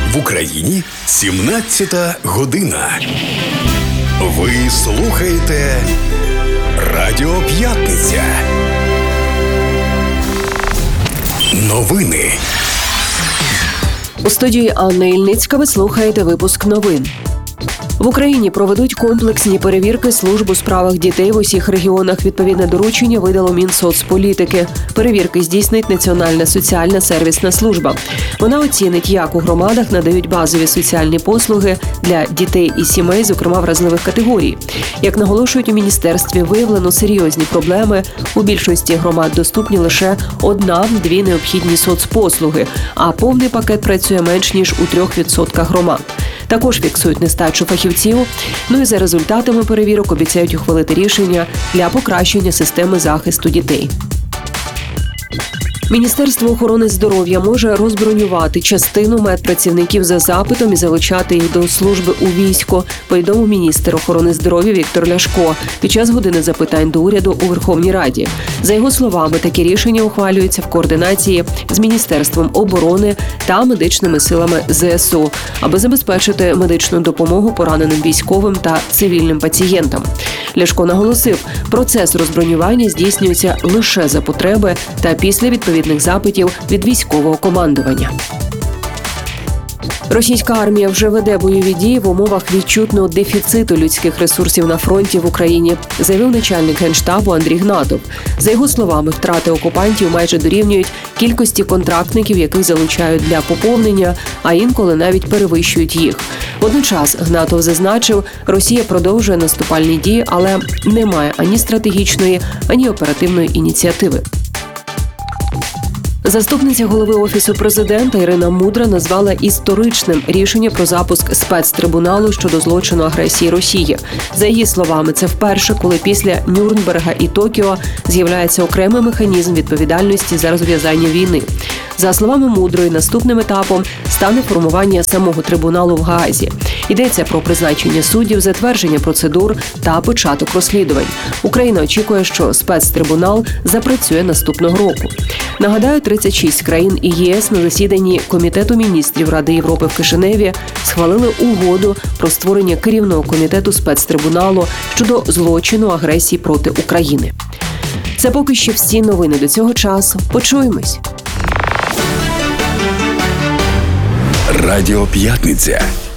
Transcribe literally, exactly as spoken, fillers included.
В Україні сімнадцята година. Ви слухаєте Радіо П'ятниця. Новини. У студії Анна Ільницька ви слухаєте випуск новин. В Україні проведуть комплексні перевірки служб у справах дітей в усіх регіонах. Відповідне доручення видало Мінсоцполітики. Перевірки здійснить Національна соціальна сервісна служба. Вона оцінить, як у громадах надають базові соціальні послуги для дітей і сімей, зокрема вразливих категорій. Як наголошують у міністерстві, виявлено серйозні проблеми. У більшості громад доступні лише одна-дві необхідні соцпослуги, а повний пакет працює менш ніж у трьох відсотках громад. Також фіксують нестачу фахівців. Ну і за результатами перевірок обіцяють ухвалити рішення для покращення системи захисту дітей. Міністерство охорони здоров'я може розбронювати частину медпрацівників за запитом і залучати їх до служби у військо, повідомив міністр охорони здоров'я Віктор Ляшко під час години запитань до уряду у Верховній Раді. За його словами, такі рішення ухвалюються в координації з Міністерством оборони та медичними силами зе ес у, аби забезпечити медичну допомогу пораненим військовим та цивільним пацієнтам. Ляшко наголосив, процес розбронювання здійснюється лише за потреби та після відповідних запитів від військового командування. Російська армія вже веде бойові дії в умовах відчутного дефіциту людських ресурсів на фронті в Україні, заявив начальник Генштабу Андрій Гнатов. За його словами, втрати окупантів майже дорівнюють кількості контрактників, яких залучають для поповнення, а інколи навіть перевищують їх. Водночас Гнатов зазначив, Росія продовжує наступальні дії, але не має ані стратегічної, ані оперативної ініціативи. Заступниця голови Офісу президента Ірина Мудра назвала історичним рішення про запуск спецтрибуналу щодо злочину агресії Росії. За її словами, це вперше, коли після Нюрнберга і Токіо з'являється окремий механізм відповідальності за розв'язання війни. За словами Мудрої, наступним етапом стане формування самого трибуналу в Гаазі. Йдеться про призначення суддів, затвердження процедур та початок розслідувань. Україна очікує, що спецтрибунал запрацює наступного року. Нагадаю, тридцять шість країн і ЄС на засіданні Комітету міністрів Ради Європи в Кишиневі схвалили угоду про створення керівного комітету спецтрибуналу щодо злочину агресії проти України. Це поки що всі новини до цього часу. Почуємось. Радіо П'ятниця.